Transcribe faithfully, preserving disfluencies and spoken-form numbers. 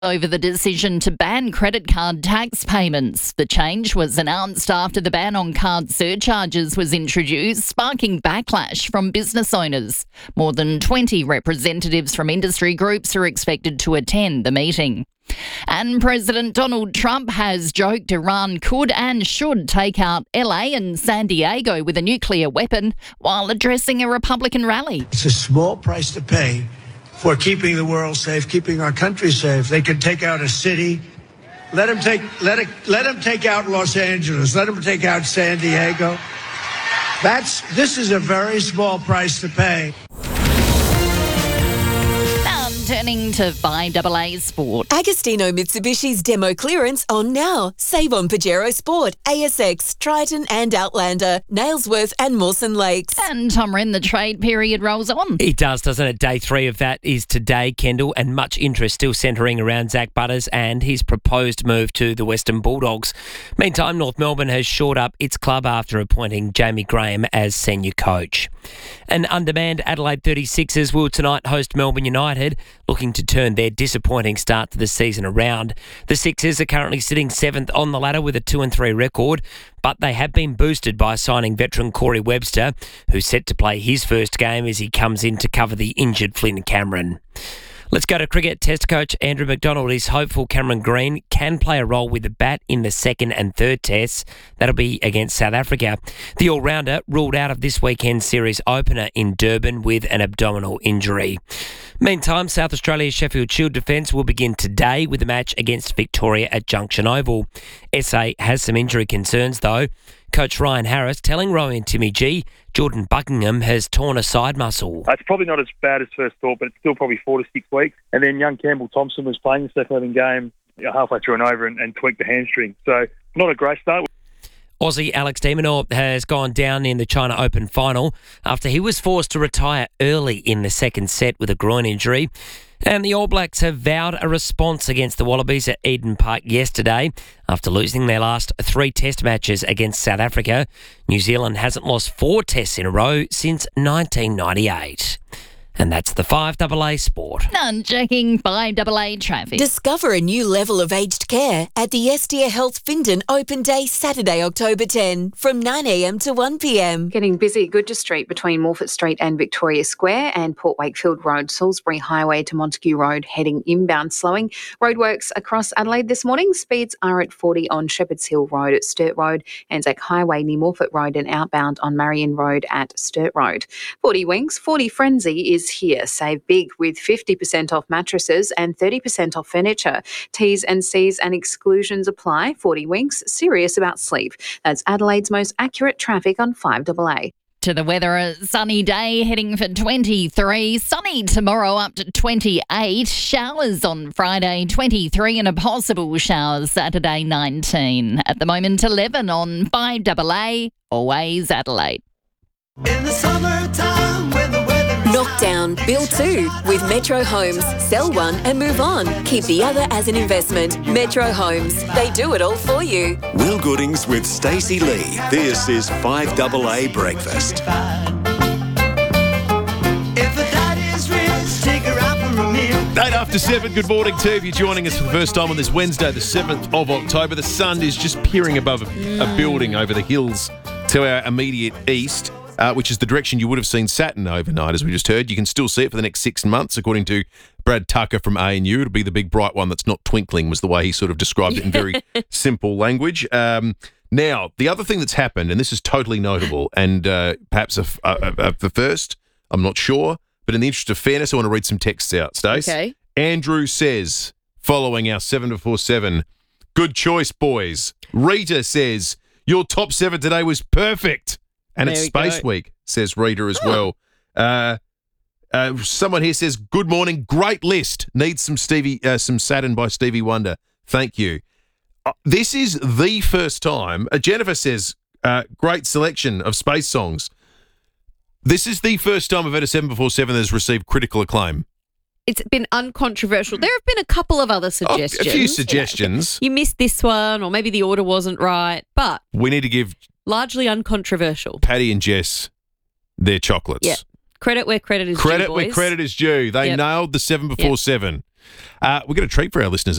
over the decision to ban credit card tax payments. The change was announced after the ban on card surcharges was introduced, sparking backlash from business owners. More than twenty representatives from industry groups are expected to attend the meeting. And President Donald Trump has joked Iran could and should take out L A and San Diego with a nuclear weapon while addressing a Republican rally. It's a small price to pay for keeping the world safe, keeping our country safe. They can take out a city. Let them take, let it, let them take out Los Angeles. Let them take out San Diego. That's, this is a very small price to pay. Turning to five A A Sport. Agostino Mitsubishi's demo clearance on now. Save on Pajero Sport, A S X, Triton and Outlander, Nailsworth and Mawson Lakes. And Tom Wren, the trade period rolls on. It does, doesn't it? Day three of that is today, Kendall, and much interest still centring around Zach Butters and his proposed move to the Western Bulldogs. Meantime, North Melbourne has shored up its club after appointing Jamie Graham as senior coach. And undermanned Adelaide thirty-sixers will tonight host Melbourne United, looking to turn their disappointing start to the season around. The Sixers are currently sitting seventh on the ladder with a two and three record, but they have been boosted by signing veteran Corey Webster, who's set to play his first game as he comes in to cover the injured Flynn Cameron. Let's go to cricket. Test coach Andrew McDonald is hopeful Cameron Green can play a role with the bat in the second and third tests. That'll be against South Africa. The all-rounder ruled out of this weekend's series opener in Durban with an abdominal injury. Meantime, South Australia's Sheffield Shield defence will begin today with a match against Victoria at Junction Oval. S A has some injury concerns though. Coach Ryan Harris telling Rowan and Timmy G Jordan Buckingham has torn a side muscle. It's probably not as bad as first thought, but it's still probably four to six weeks. And then young Campbell Thompson was playing the second eleven game halfway through and over and, and tweaked the hamstring. So not a great start. Aussie Alex de Minaur has gone down in the China Open final after he was forced to retire early in the second set with a groin injury. And the All Blacks have vowed a response against the Wallabies at Eden Park yesterday after losing their last three test matches against South Africa. New Zealand hasn't lost four tests in a row since nineteen ninety-eight. And that's the five A A Sport. None checking five A A traffic. Discover a new level of aged care at the Estia Health Findon Open Day Saturday, October tenth from nine a m to one p m. Getting busy at Goodger Street between Morfett Street and Victoria Square and Port Wakefield Road, Salisbury Highway to Montague Road heading inbound slowing. Roadworks across Adelaide this morning. Speeds are at forty on Shepherd's Hill Road at Sturt Road, Anzac Highway near Morfett Road and outbound on Marion Road at Sturt Road. forty Winks, forty Frenzy is here. Save big with fifty percent off mattresses and thirty percent off furniture. T's and C's and exclusions apply. forty Winks, serious about sleep. That's Adelaide's most accurate traffic on five A A. To the weather, a sunny day heading for twenty-three. Sunny tomorrow up to twenty-eight. Showers on Friday, twenty-three, and a possible shower Saturday, nineteen. At the moment, eleven on five A A. Always Adelaide. In the summertime when the weather Knock down, build two with Metro Homes. Sell one and move on. Keep the other as an investment. Metro Homes. They do it all for you. Will Goodings with Stacey Lee. This is five A A Breakfast. If a daddy's rich, take her out for a meal. Eight after seven, good morning to you. If you're joining us for the first time on this Wednesday, the seventh of October, the sun is just peering above a, a building over the hills to our immediate east. Uh, which is the direction you would have seen Saturn overnight, as we just heard. You can still see it for the next six months, according to Brad Tucker from A N U. It'll be the big bright one that's not twinkling, was the way he sort of described it in very simple language. Um, now, the other thing that's happened, and this is totally notable, and uh, perhaps a, a, a, the first, I'm not sure, but in the interest of fairness, I want to read some texts out, Stace. Okay. Andrew says, following our seven to four seven, good choice, boys. Rita says, your top seven today was perfect. And there it's we Space go. Week, says Rita as well. Uh, uh, someone here says, good morning, great list. Needs some Stevie, uh, some Saturn by Stevie Wonder. Thank you. Uh, this is the first time, uh, Jennifer says, uh, great selection of space songs. This is the first time I've had a seven before seven that has received critical acclaim. It's been uncontroversial. There have been a couple of other suggestions. Oh, a few suggestions. You missed this one, or maybe the order wasn't right, but We need to give largely uncontroversial. Patty and Jess their chocolates. Yeah. Credit where credit is Credit due, where boys. credit is due. They Yep. nailed the seven before Yep. seven. Uh, we've got a treat for our listeners